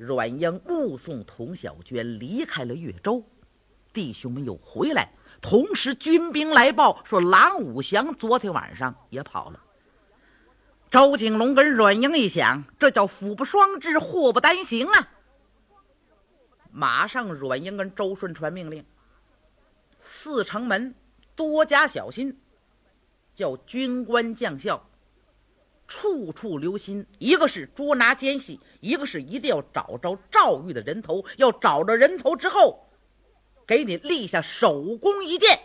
阮英目送童小娟离开了越州，弟兄们又回来，同时军兵来报说郎武祥昨天晚上也跑了。周景龙跟阮英一想，这叫福不双至，祸不单行啊！马上阮英跟周顺传命令，四城门多加小心，叫军官将校处处留心，一个是捉拿奸细，一个是一定要找着赵玉的人头，要找着人头之后给你立下首功一件，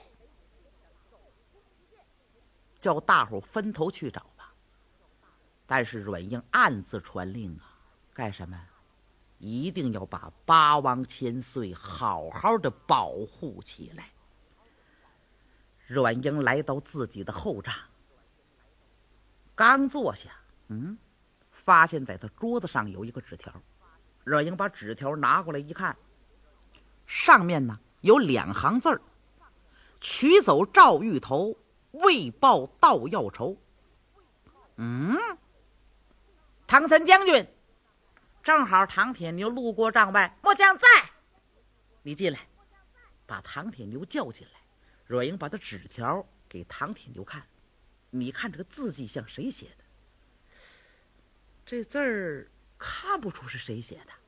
叫大伙分头去找吧。但是阮英暗自传令啊，干什么？一定要把八王千岁好好的保护起来。阮英来到自己的后帐，刚坐下，发现在他桌子上有一个纸条。阮英把纸条拿过来一看，上面呢有2行字儿：取走赵玉头，为报盗药仇。唐三将军，正好唐铁牛路过帐外，末将在。你进来，把唐铁牛叫进来。阮英把他纸条给唐铁牛看，你看这个字迹像谁写的？这字儿看不出是谁写的。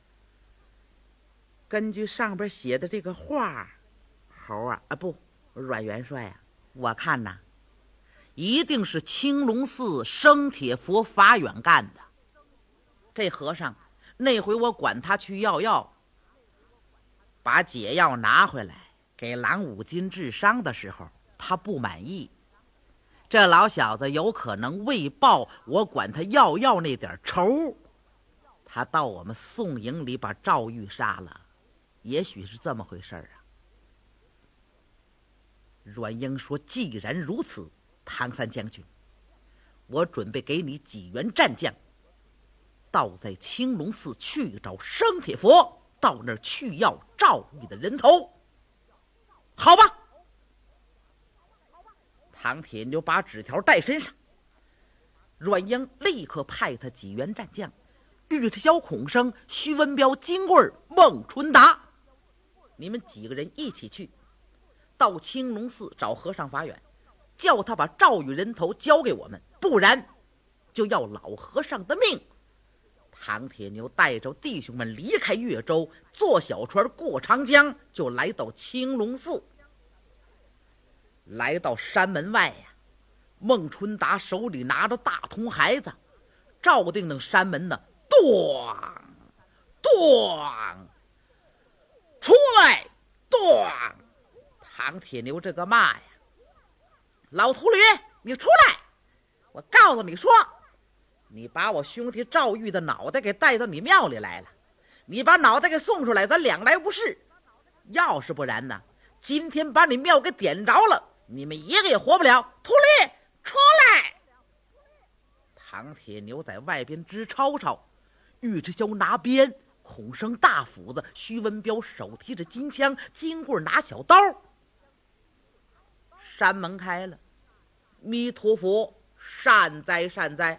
根据上边写的这个话，猴啊，阮元帅啊，我看呐，一定是青龙寺生铁佛法远干的。这和尚那回我管他去要药，把解药拿回来给郎武金治伤的时候，他不满意。这老小子有可能为报我管他要药那点仇，他到我们宋营里把赵玉杀了，也许是这么回事啊。阮英说，既然如此，唐三将军，我准备给你几员战将，到在青龙寺去找生铁佛，到那儿去要赵玉的人头，好吧？唐铁牛把纸条带身上，阮英立刻派他几员战将，玉着小孔生、徐文彪、金贵、孟春达，你们几个人一起去，到青龙寺找和尚法远，叫他把赵玉人头交给我们，不然就要老和尚的命。唐铁牛带着弟兄们离开越州，坐小船过长江，就来到青龙寺。来到山门外呀，孟春达手里拿着大铜孩子，照定那山门呢，咣咣，出来，咣！唐铁牛这个骂呀，老秃驴，你出来！我告诉你说，你把我兄弟赵玉的脑袋给带到你庙里来了，你把脑袋给送出来，咱两来无事。要是不然呢，今天把你庙给点着了，你们一个也活不了。秃驴，出来！唐铁牛在外边支吵吵，玉之霄拿鞭，孔生大斧子，徐文彪手提着金枪，金棍拿小刀。山门开了，弥陀佛，善哉善哉。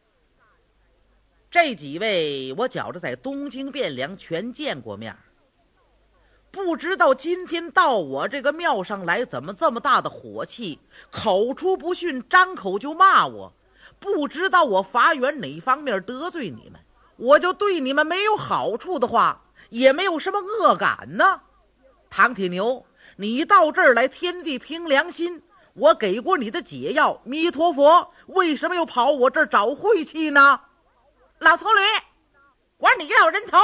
这几位我觉着在东京汴梁全见过面，不知道今天到我这个庙上来怎么这么大的火气，口出不逊，张口就骂我。不知道我法远哪方面得罪你们，我就对你们没有好处的话，也没有什么恶感呢。唐铁牛，你到这儿来天地凭良心，我给过你的解药，弥陀佛，为什么又跑我这儿找晦气呢？老秃驴，管你要人头！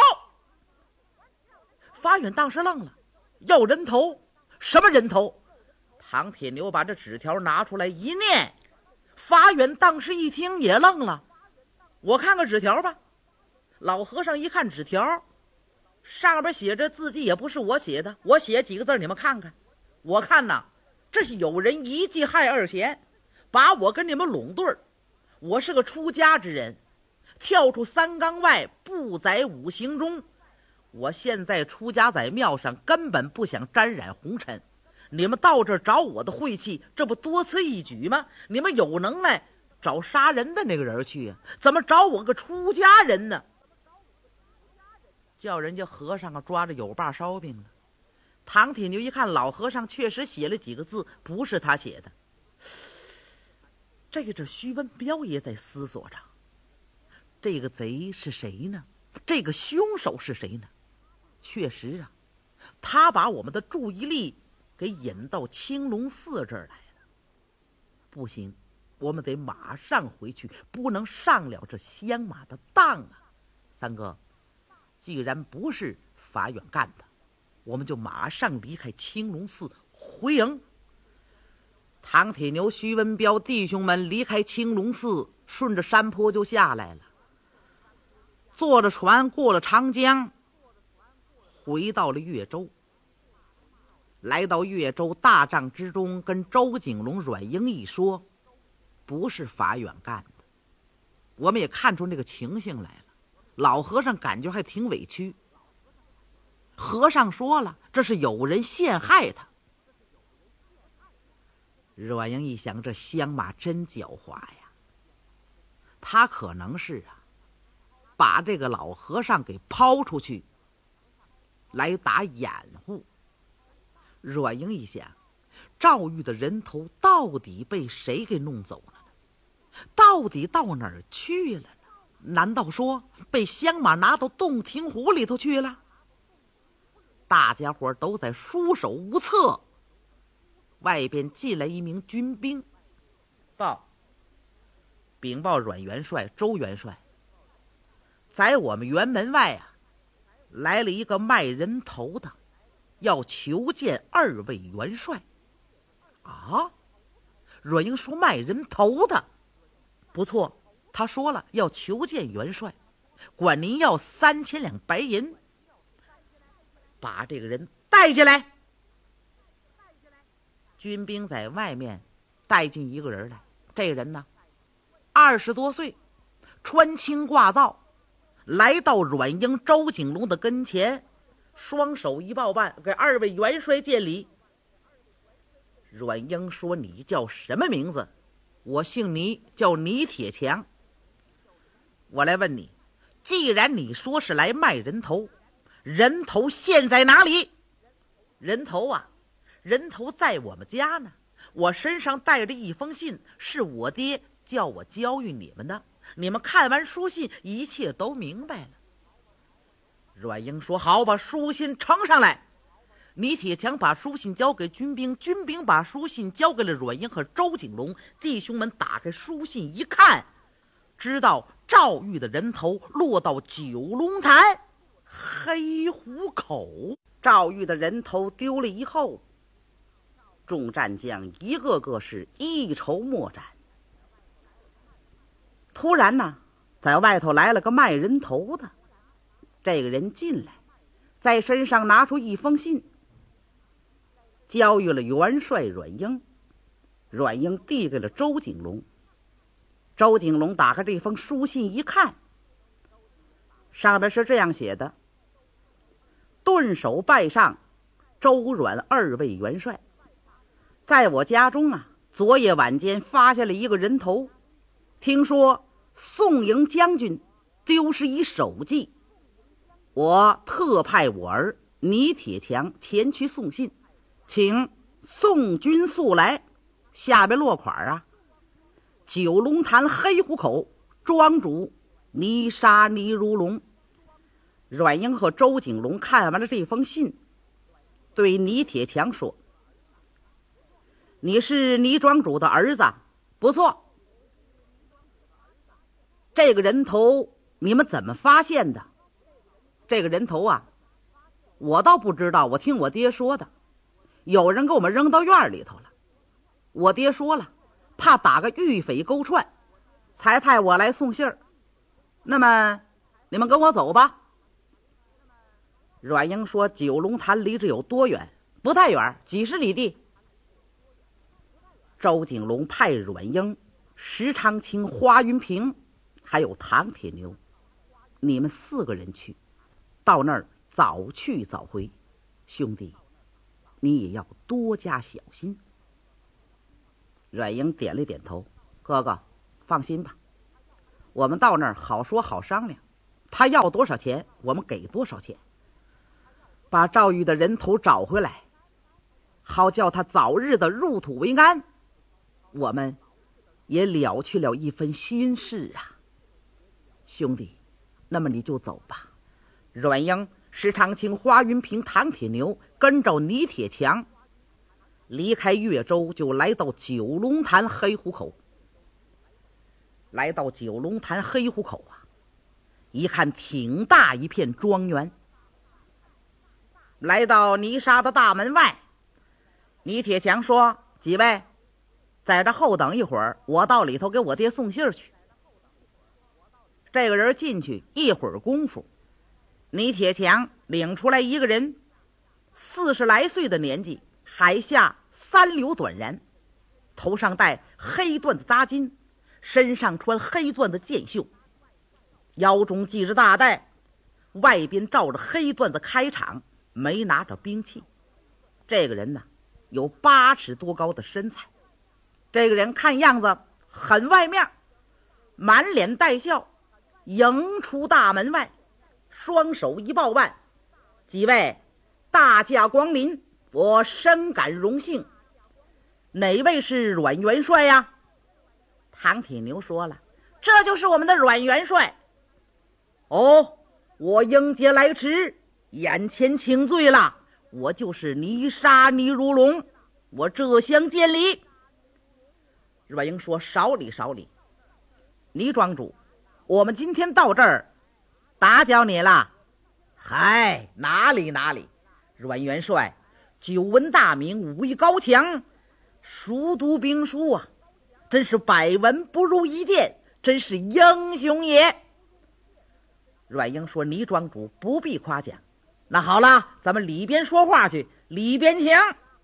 法远当时愣了，要人头？什么人头？唐铁牛把这纸条拿出来一念，法远当时一听也愣了。我看看纸条吧。老和尚一看纸条，上边写着字迹也不是我写的，我写几个字你们看看。我看呐，这是有人一计害二贤，把我跟你们拢对儿。我是个出家之人，跳出三纲外，不在五行中。我现在出家在庙上，根本不想沾染红尘。你们到这儿找我的晦气，这不多此一举吗？你们有能耐找杀人的那个人去啊，怎么找我个出家人呢？ 叫人家和尚抓着有把烧饼了。唐铁牛一看老和尚确实写了几个字，不是他写的。这徐文彪也在思索着，这个贼是谁呢？这个凶手是谁呢？确实啊，他把我们的注意力给引到青龙寺这儿来了。不行，我们得马上回去，不能上了这香马的当啊！三哥，既然不是法远干的，我们就马上离开青龙寺回营。唐铁牛、徐文彪弟兄们离开青龙寺，顺着山坡就下来了，坐着船过了长江，回到了岳州。来到岳州大帐之中，跟周景龙、阮英一说，不是法远干的。我们也看出那个情形来了，老和尚感觉还挺委屈。和尚说了，这是有人陷害他。阮英一想，这香马真狡猾呀，他可能是把这个老和尚给抛出去来打掩护。阮英一想，赵玉的人头到底被谁给弄走了呢？到底到哪儿去了呢？难道说被香马拿到洞庭湖里头去了？大家伙都在束手无策。外边进来一名军兵，禀报阮元帅、周元帅，在我们辕门外来了一个卖人头的，要求见二位元帅。阮英说卖人头的，不错，他说了要求见元帅，管您要3000两白银，把这个人带进来。军兵在外面带进一个人来，这个人呢20多岁，穿青挂皂，来到阮英、周景龙的跟前，双手一抱办，给二位元帅见礼。阮英说，你叫什么名字？我姓倪，叫倪铁强。我来问你，既然你说是来卖人头，人头现在哪里？人头在我们家呢，我身上带着一封信，是我爹叫我交与你们的，你们看完书信，一切都明白了。阮英说，好，把书信呈上来。倪铁强把书信交给军兵，军兵把书信交给了阮英和周景龙。弟兄们打开书信一看，知道赵玉的人头落到九龙潭黑虎口。赵玉的人头丢了以后，众战将一个个是一筹莫展。突然呢，在外头来了个卖人头的，这个人进来，在身上拿出一封信，交予了元帅阮英。阮英递给了周景龙。周景龙打开这封书信一看，上面是这样写的：顿首拜上周阮二位元帅，在我家中昨夜晚间发现了一个人头，听说宋营将军丢失一首级，我特派我儿倪铁强前去送信，请宋军速来。下边落款九龙潭黑虎口庄主倪杀倪如龙。阮英和周景龙看完了这封信，对倪铁强说，你是倪庄主的儿子，不错。这个人头你们怎么发现的？这个人头我倒不知道，我听我爹说的，有人给我们扔到院里头了。我爹说了，怕打个狱匪勾串，才派我来送信儿。那么你们跟我走吧。阮英说，九龙潭离这有多远？不太远，几十里地。周景龙派阮英、石长青、花云平还有唐铁牛，你们4个人去，到那儿早去早回。兄弟，你也要多加小心。阮英点了点头，哥哥放心吧，我们到那儿好说好商量， 他要多少钱，我们给多少钱，把赵玉的人头找回来，好叫他早日的入土为安，我们也了去了一份心事啊。兄弟，那么你就走吧。阮英、石长青、花云平、唐铁牛跟着倪铁强离开越州，就来到九龙潭黑虎口。来到九龙潭黑虎口啊，一看挺大一片庄园。来到泥沙的大门外，倪铁强说：几位在这后等一会儿，我到里头给我爹送信去。这个人进去一会儿功夫，倪铁强领出来一个人，40来岁的年纪，海下3绺短髯，头上戴黑缎子扎巾，身上穿黑缎子箭袖，腰中系着大带，外边罩着黑缎子开场，没拿着兵器。这个人呢，有8尺多高的身材。这个人看样子很外面，满脸带笑，迎出大门外，双手一抱腕：几位大驾光临，我深感荣幸。哪位是阮元帅呀？唐铁牛说了：这就是我们的阮元帅。哦，我应节来迟，眼前请罪了，我就是泥沙倪如龙，我这厢见礼。阮英说：少礼少礼，倪庄主，我们今天到这儿打搅你了。嗨，哪里哪里，阮元帅久闻大名，武艺高强，熟读兵书啊，真是百闻不如一见，真是英雄也。阮英说：倪庄主不必夸奖。那好了，咱们里边说话去，里边请。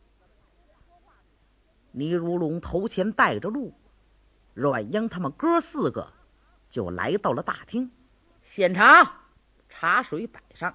倪如龙头前带着路，阮英他们哥4个就来到了大厅。现场茶水摆上。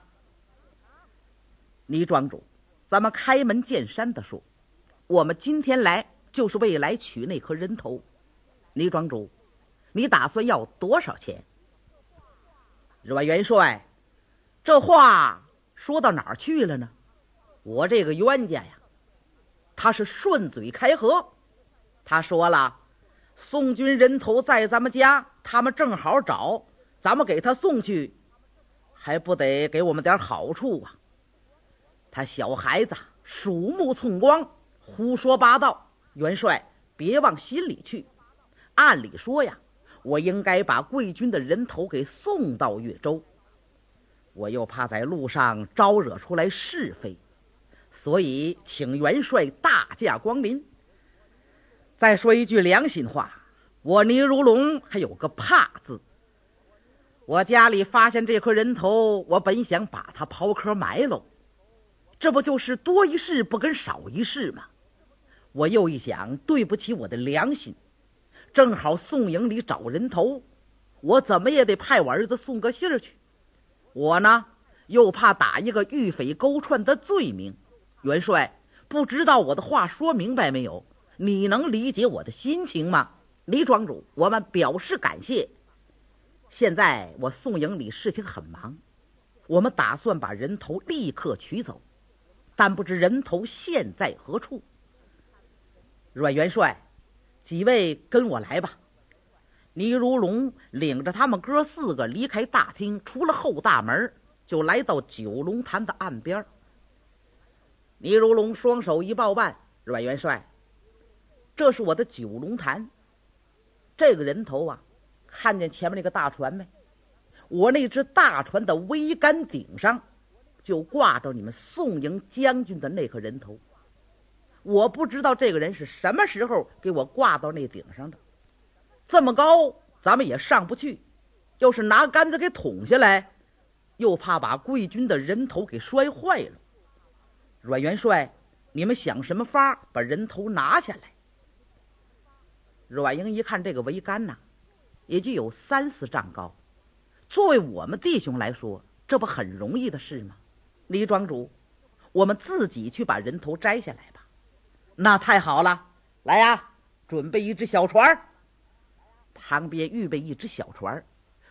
倪庄主，咱们开门见山的说，我们今天来就是为来取那颗人头。倪庄主，你打算要多少钱？阮元帅，这话说到哪儿去了呢？我这个冤家呀，他是顺嘴开河。他说了，宋军人头在咱们家，他们正好找，咱们给他送去，还不得给我们点好处啊。他小孩子鼠目寸光，胡说八道。元帅别往心里去，按理说呀，我应该把贵军的人头给送到越州，我又怕在路上招惹出来是非，所以请元帅大驾光临。再说一句良心话，我倪如龙还有个怕字。我家里发现这颗人头，我本想把它刨壳埋喽，这不就是多一事不跟少一事吗？我又一想，对不起我的良心，正好宋营里找人头，我怎么也得派我儿子送个信儿去。我呢，又怕打一个御匪勾串的罪名。元帅，不知道我的话说明白没有？你能理解我的心情吗？倪庄主，我们表示感谢。现在我宋营里事情很忙，我们打算把人头立刻取走，但不知人头现在何处。阮元帅，几位跟我来吧。倪如龙领着他们哥4个离开大厅，出了后大门，就来到九龙潭的岸边。倪如龙双手一抱腕：阮元帅，这是我的九龙潭。这个人头啊，看见前面那个大船没？我那只大船的桅杆顶上就挂着你们宋营将军的那颗人头。我不知道这个人是什么时候给我挂到那顶上的，这么高咱们也上不去，要是拿杆子给捅下来，又怕把贵军的人头给摔坏了。阮元帅，你们想什么法把人头拿下来？阮英一看这个桅杆呐，也就有3、4丈高，作为我们弟兄来说，这不很容易的事吗？李庄主，我们自己去把人头摘下来吧。那太好了，来呀，准备一只小船。旁边预备一只小船，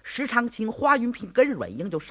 石长青、华云平跟阮英就上